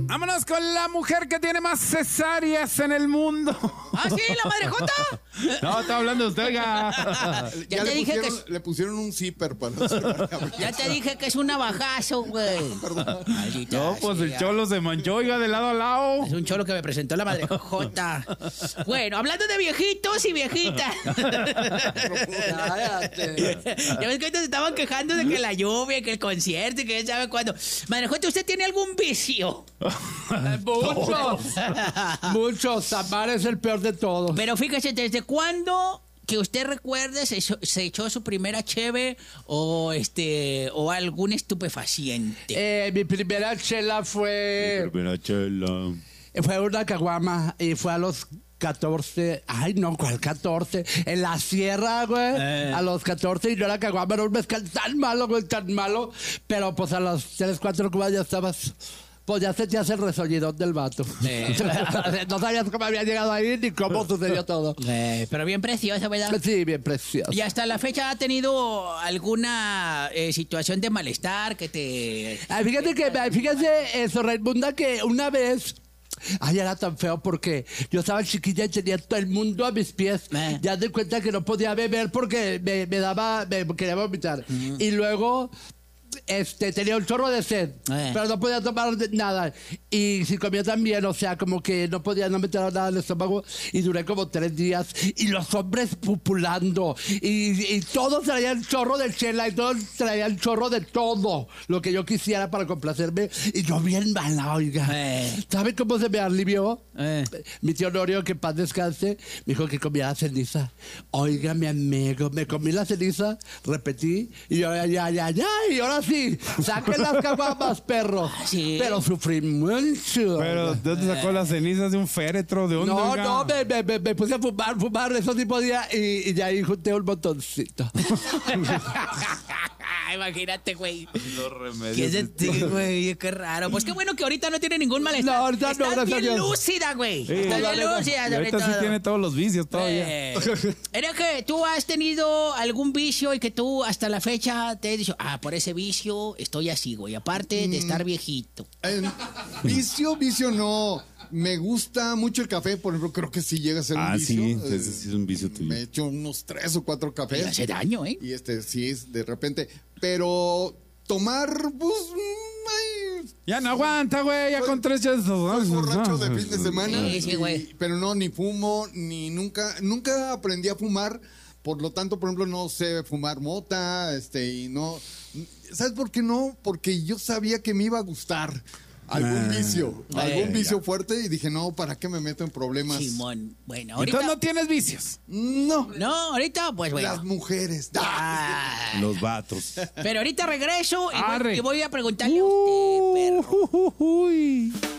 Vámonos con la mujer que tiene más cesáreas en el mundo. ¿Ah, sí? ¿La madre Jota? No, está hablando usted, oiga. Ya te dije le pusieron un zipper para hacer. Ya te dije que es un navajazo, güey. Maldita No, pues el sea. cholo se manchó, oiga, de lado a lado. Es un cholo que me presentó la madre Jota. Bueno, hablando de viejitos y viejitas. Ya ves que ahorita se estaban quejando de que la lluvia, que el concierto y que ya sabe cuándo. Madre Jota, ¿usted tiene algún vicio? Muchos. Amar es el peor de todos. Pero fíjese, ¿desde cuándo que usted recuerde se echó su primera cheve o algún estupefaciente? Mi primera chela fue una caguama y fue a los 14. Ay, no, ¿cuál 14? En la sierra, güey. A los 14 y no era caguama, era un mezcal tan malo, güey, tan malo. Pero pues a los 3, 4 cubas ya estabas... Pues ya sentías el resollidón del vato. No sabías cómo había llegado ahí ni cómo sucedió todo. Pero bien precioso, ¿verdad? Sí, bien precioso. ¿Y hasta la fecha ha tenido alguna situación de malestar que te... Fíjate eso, Raimunda, que una vez... Ay, era tan feo porque yo estaba chiquilla y tenía todo el mundo a mis pies. Ya de cuenta que no podía beber porque me quería vomitar. Y luego... tenía un chorro de sed, pero no podía tomar nada. Y si comía también, o sea, como que no meter nada en el estómago. Y duré como 3 días. Y los hombres pupulando. Y todos traían chorro de chela. Y todos traían chorro de todo lo que yo quisiera para complacerme. Y yo bien mala, oiga. ¿Sabe cómo se me alivió? Mi tío Norio, que en paz descanse, me dijo que comiera ceniza. Oiga, mi amigo, me comí la ceniza, repetí. Y yo, ya. Y ahora sí, saquen las caguamas, perro. Sí. Pero sufrí mucho. Pero, ¿de dónde sacó las cenizas? ¿De un féretro? ¿De dónde? No, me puse a fumar, eso sí podía. Y ya ahí junté un montoncito. Imagínate, güey. Los remedios. ¿Qué es de ti, güey? Qué raro. Pues qué bueno que ahorita no tiene ningún malestar. No, ahorita no, Estás gracias a bien Dios. lúcida, güey. Sí, Estás bien lúcida. Y ahorita sí tiene todos los vicios todavía. ¿Era que tú has tenido algún vicio y que tú hasta la fecha te has dicho, por ese vicio estoy así, güey? Aparte de estar viejito. Vicio no. Me gusta mucho el café, por ejemplo, creo que sí llega a ser un vicio. Sí, ese sí es un vicio tuyo. Me he hecho unos 3 o 4 cafés. Me hace daño, ¿eh? Y sí, de repente. Pero tomar, pues, Ya no aguanta, güey, ya con 3 ya... soy borracho de fin de semana. Sí, güey. Pero no, ni fumo, ni nunca aprendí a fumar. Por lo tanto, por ejemplo, no sé fumar mota, y no... ¿Sabes por qué no? Porque yo sabía que me iba a gustar algún vicio fuerte y dije, no, ¿para qué me meto en problemas? Simón, bueno, ahorita... Entonces no tienes vicios. No. No, ahorita, pues, bueno. Las mujeres. Los vatos. Pero ahorita regreso Arre. y voy a preguntarle a usted, perro. Uy.